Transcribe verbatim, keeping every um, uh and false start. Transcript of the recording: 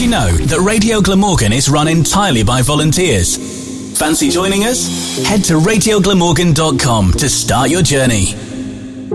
you know that Radio Glamorgan is run entirely by volunteers? Fancy joining us? Head to radio glamorgan dot com to start your journey.